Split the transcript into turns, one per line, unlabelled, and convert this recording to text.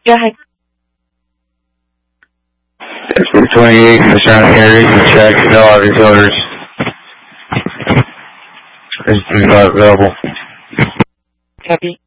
Go ahead.
28 in the surrounding areas and check no obvious odors. There's not available.
Copy.